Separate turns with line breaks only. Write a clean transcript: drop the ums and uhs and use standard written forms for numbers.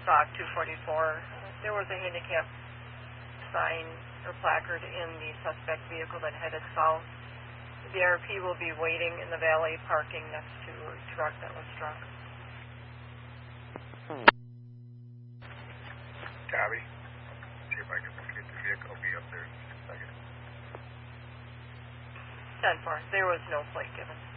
stock 244. There was a handicap sign or placard in the suspect vehicle that headed south. The RP will be waiting in the valet parking next to a truck that was struck.
Copy. See if I can locate the vehicle. I'll be up there in just a second.
10-4. There was no plate given.